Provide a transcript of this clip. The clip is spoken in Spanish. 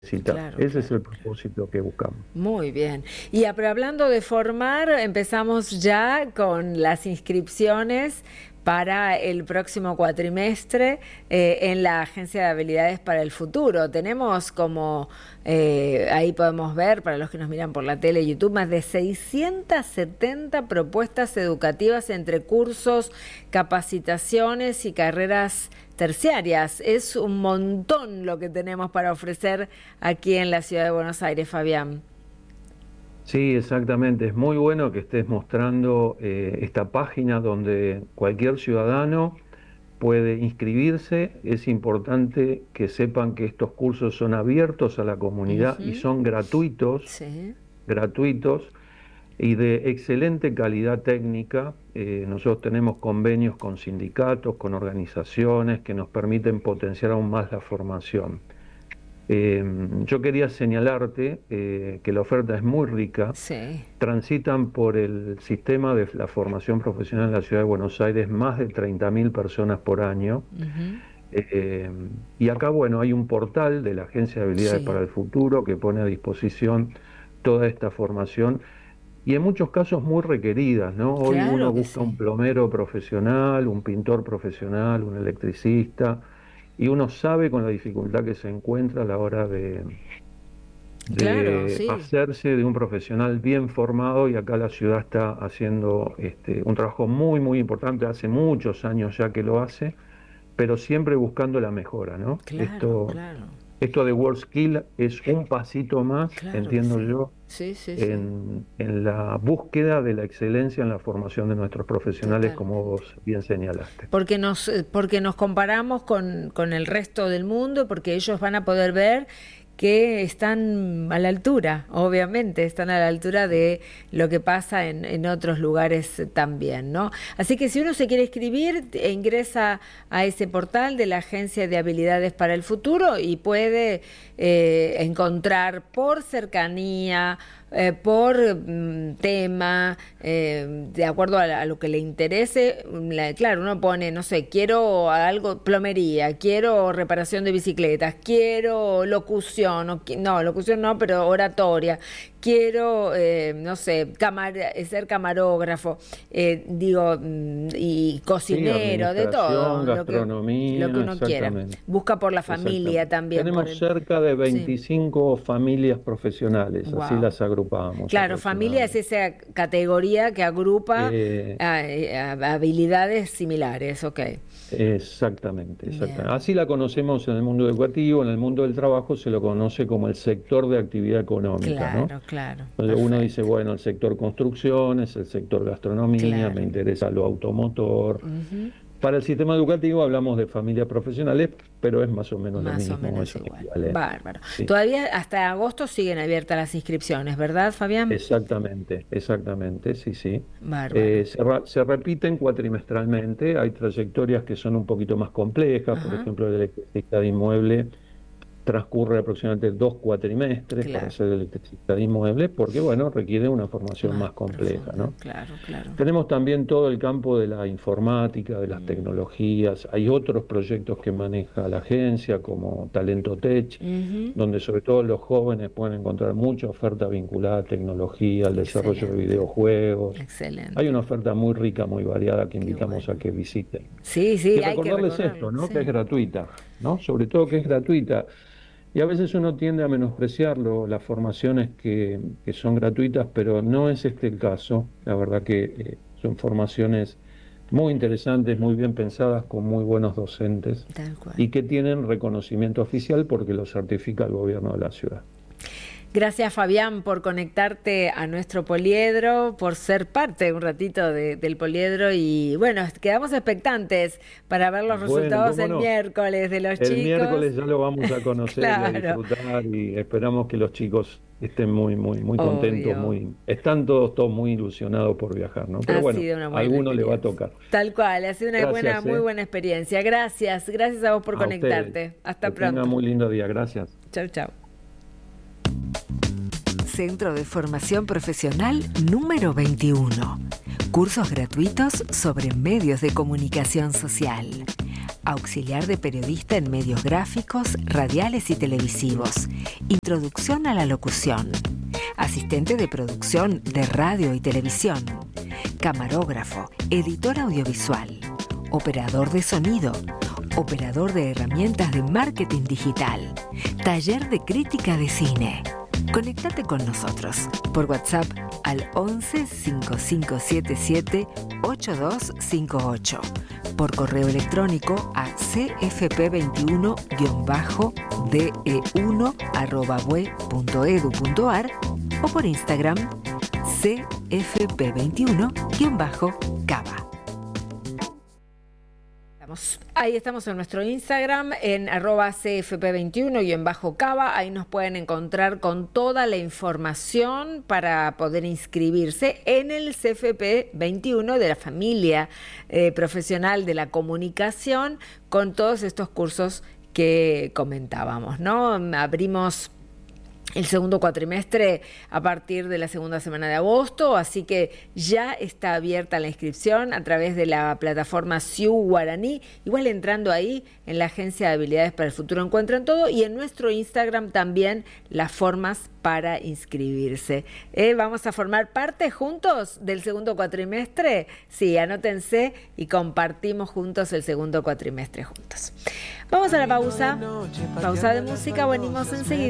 Claro, Ese claro. es el propósito que buscamos. Muy bien. Pero hablando de formar, empezamos ya con las inscripciones para el próximo cuatrimestre en la Agencia de Habilidades para el Futuro. Tenemos como, ahí podemos ver, para los que nos miran por la tele y YouTube, más de 670 propuestas educativas entre cursos, capacitaciones y carreras terciarias. Es un montón lo que tenemos para ofrecer aquí en la ciudad de Buenos Aires, Fabián. Sí, exactamente. Es muy bueno que estés mostrando esta página donde cualquier ciudadano puede inscribirse. Es importante que sepan que estos cursos son abiertos a la comunidad y Ujú. son gratuitos, Sí, gratuitos y de excelente calidad técnica. Nosotros tenemos convenios con sindicatos, con organizaciones que nos permiten potenciar aún más la formación. Yo quería señalarte que la oferta es muy rica. sí. Transitan por el sistema de la formación profesional en la ciudad de Buenos Aires más de 30.000 personas por año. Ujú. Eh, y acá, bueno, hay un portal de la Agencia de Habilidades para Sí, el Futuro que pone a disposición toda esta formación y en muchos casos muy requeridas, ¿no? Hoy uno claro que busca un sí. plomero profesional, un pintor profesional, un electricista, y uno sabe con la dificultad que se encuentra a la hora Claro, de sí. hacerse de un profesional bien formado, y acá la ciudad está haciendo un trabajo muy, muy importante, hace muchos años ya que lo hace, pero siempre buscando la mejora, ¿no? Claro, claro. Esto de WorldSkill es un pasito más, Claro que entiendo sí. yo, Sí, sí, sí. en la búsqueda de la excelencia en la formación de nuestros profesionales, como Totalmente. vos bien señalaste. Porque nos comparamos con el resto del mundo, porque ellos van a poder ver que están a la altura, obviamente, están a la altura de lo que pasa en otros lugares también, ¿no? Así que si uno se quiere inscribir, ingresa a ese portal de la Agencia de Habilidades para el Futuro y puede encontrar por cercanía, por tema, de acuerdo a lo que le interese. Claro, uno pone, no sé, quiero algo, plomería, quiero reparación de bicicletas, quiero locución, no, locución no, pero oratoria, quiero, no sé, ser camarógrafo, y Sí, cocinero, de administración, todo, lo que gastronomía, uno quiera. exactamente. Busca por la familia Exactamente. también, Tenemos cerca de sí. 25 familias profesionales, así Wow. las agrupamos Claro, familia es aproximadamente. esa categoría que agrupa Eh, habilidades similares, ok. Exactamente, exactamente. Bien, Así la conocemos en el mundo educativo. En el mundo del trabajo se lo conoce como el sector de actividad económica, ¿no? claro, claro, Entonces uno dice, perfecto, bueno, el sector construcciones, el sector gastronomía, me claro. interesa lo automotor. Ujú. Para el sistema educativo hablamos de familias profesionales, pero es más o menos lo Más o mismo, menos es un igual. equivalente. Bárbaro. Sí, Todavía hasta agosto siguen abiertas las inscripciones, ¿verdad, Fabián? exactamente, exactamente, sí, sí. Bárbaro. Se repiten cuatrimestralmente, hay trayectorias que son un poquito más complejas, por Ajá, ejemplo, el electricista de inmueble transcurre aproximadamente 2 cuatrimestres para claro. ser electricista de inmuebles, porque bueno, requiere una formación Más más compleja, profunda, ¿no? claro, claro. Tenemos también todo el campo de la informática, de las tecnologías. Hay otros proyectos que maneja la agencia, como Talento Tech, Ujú. donde sobre todo los jóvenes pueden encontrar mucha oferta vinculada a tecnología, al desarrollo de Excelente, videojuegos. Hay excelente. una oferta muy rica, muy variada que Qué invitamos a bueno. que visiten. Sí, Y sí, hay que recordarles recorrerlo, esto, ¿no? Que es sí. gratuita, ¿no? Sobre todo que es gratuita. Y a veces uno tiende a menospreciarlo, las formaciones que son gratuitas, pero no es este el caso. La verdad que son formaciones muy interesantes, muy bien pensadas, con muy buenos docentes Tal cual. y que tienen reconocimiento oficial porque lo certifica el gobierno de la ciudad. Gracias, Fabián, por conectarte a nuestro poliedro, por ser parte un ratito del poliedro y bueno, quedamos expectantes para ver los Bueno, resultados cómo el no. miércoles de los El chicos. miércoles ya lo vamos a conocer y a Claro, disfrutar, y esperamos que los chicos estén muy, muy, muy contentos, obvio. están todos muy ilusionados por viajar, ¿no? Pero Ha bueno, sido una a buena alguno le va a experiencia. tocar. Tal cual, ha sido una Gracias, muy buena experiencia. Gracias, gracias a vos por a ustedes. conectarte. Hasta Que tengan pronto. muy lindo día. Gracias. Chau, chau. Centro de Formación Profesional número 21. Cursos gratuitos sobre medios de comunicación social. auxiliar de periodista en medios gráficos, radiales y televisivos. Introducción a la locución. Asistente de producción de radio y televisión. Camarógrafo, editor audiovisual. Operador de sonido. Operador de herramientas de marketing digital. Taller de crítica de cine. Conéctate con nosotros por WhatsApp al 11 5577 8258. Por correo electrónico a cfp21-de1@bue.edu.ar o por Instagram cfp21-cava. Ahí estamos en nuestro Instagram, en @cfp21-cava. Ahí nos pueden encontrar con toda la información para poder inscribirse en el CFP 21 de la familia profesional de la comunicación, con todos estos cursos que comentábamos, ¿no? Abrimos el segundo cuatrimestre a partir de la segunda semana de agosto, así que ya está abierta la inscripción a través de la plataforma SIU Guaraní. Igual entrando ahí en la Agencia de Habilidades para el Futuro encuentran todo, y en nuestro Instagram también las formas para inscribirse. ¿Vamos a formar parte juntos del segundo cuatrimestre? Sí, anótense y compartimos juntos el segundo cuatrimestre juntos. Vamos a la pausa de música, venimos enseguida.